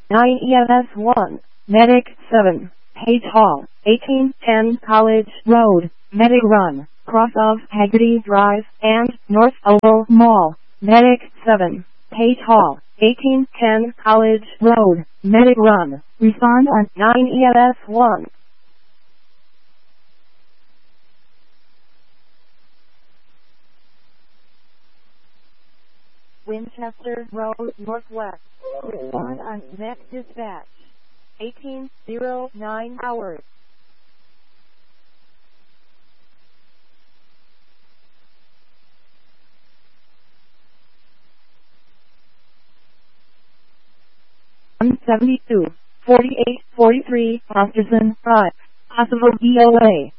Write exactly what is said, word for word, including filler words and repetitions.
nine E M S one, Medic seven, Page Hall, eighteen ten College Road, Medic Run, cross of Haggerty Drive, and North Oval Mall, Medic seven, Page Hall, eighteen ten College Road, Medic Run. Respond on nine E M S one. Winchester Road, Northwest. Respond on Met Dispatch. eighteen oh nine hours. one seventy-two, forty-eight, forty-three, Fosterson Drive, Possible D O A.